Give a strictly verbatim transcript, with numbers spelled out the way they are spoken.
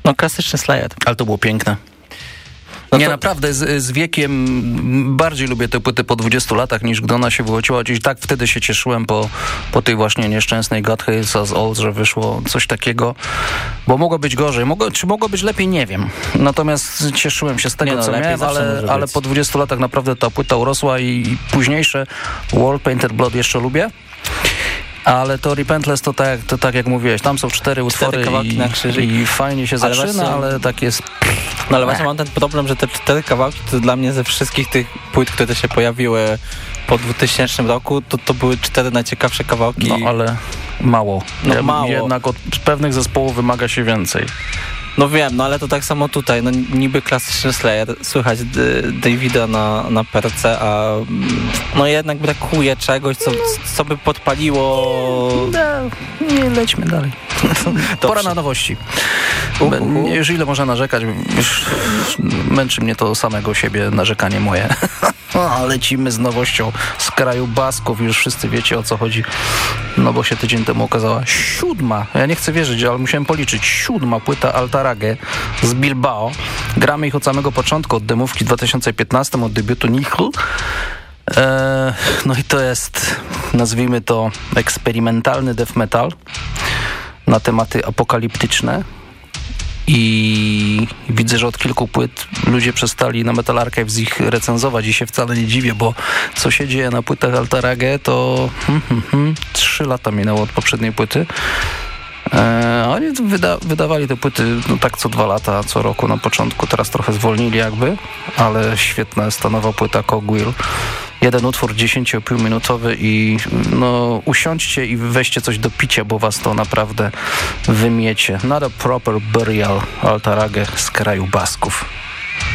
No klasyczny Slayer. Ale to było piękne. No nie, to... naprawdę, z, z wiekiem bardziej lubię te płyty po dwudziestu latach, niż gdy ona się wyłociła. Gdzieś tak wtedy się cieszyłem po, po tej właśnie nieszczęsnej God Hates Us All, że wyszło coś takiego, bo mogło być gorzej. Mogło, czy mogło być lepiej, nie wiem. Natomiast cieszyłem się z tego, nie no, co miałem, ale, ale po dwudziestu latach naprawdę ta płyta urosła i, i późniejsze Wall Painted Blood jeszcze lubię. Ale to Repentless to tak, to tak jak mówiłeś, tam są cztery utwory kawałki i, na krzyży. i fajnie się ale zaczyna, właśnie, ale tak jest... No ale właśnie mam ten problem, że te cztery kawałki to dla mnie ze wszystkich tych płyt, które się pojawiły po dwutysięcznym roku, to to były cztery najciekawsze kawałki. No ale mało. No, ja, mało. Jednak od pewnych zespołów wymaga się więcej. No wiem, no ale to tak samo tutaj, no niby klasyczny Slayer, słychać D- Davida na, na perce, a no jednak brakuje czegoś, co, co by podpaliło... Nie, nie lećmy dalej. Pora na nowości. Uh, uh, uh. Już ile można narzekać, już męczy mnie to samego siebie, narzekanie moje. Lecimy z nowością z kraju Basków, już wszyscy wiecie, o co chodzi. No bo się tydzień temu okazała siódma, ja nie chcę wierzyć, ale musiałem policzyć, siódma płyta Altarage z Bilbao. Gramy ich od samego początku, od demówki w dwa tysiące piętnastym, od debiutu Nihl. Eee, no i to jest, nazwijmy to, eksperymentalny death metal na tematy apokaliptyczne. I widzę, że od kilku płyt ludzie przestali na Metal Archives ich recenzować i się wcale nie dziwię, bo co się dzieje na płytach Altarage, to hmm, hmm, hmm, trzy lata minęło od poprzedniej płyty. Eee, oni wyda- wydawali te płyty no, tak co dwa lata, co roku na początku, teraz trochę zwolnili jakby, ale świetna stanowa płyta Cogwheel. Jeden utwór dziesięcioopięciominutowy i no usiądźcie i weźcie coś do picia, bo was to naprawdę wymiecie. Not a proper burial Altarage z kraju Basków.